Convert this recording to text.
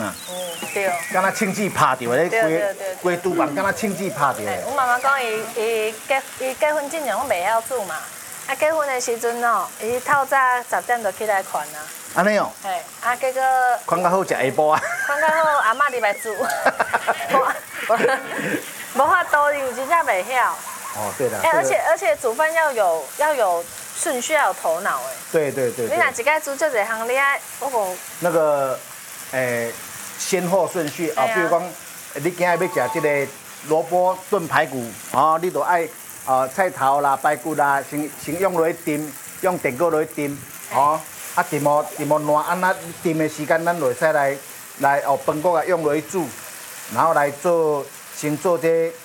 啊。 对。 敢若枪支拍着咧，规厨房敢若枪支拍着。 我妈妈讲伊结婚进前我袂晓煮嘛，啊结婚的时阵哦，伊透早10点就起来款啊。 安尼哦。 嘿，啊结果。 款较好食下晡啊。 款较好，阿嬷入来煮。无法度，因为真正袂晓。 哦，对了。 而且煮饭要有顺序，要有头脑哎。 对。 你若一摆煮这侪项，你爱我讲。 那个先后顺序啊，比如讲，你今日要食这个萝卜炖排骨，哦，你就爱菜头啦、排骨啦，先用落去炖，用电锅落去炖，哦，啊炖哦烂，安那炖的时间，咱就会使来饭锅啊用落去煮，然后来先做这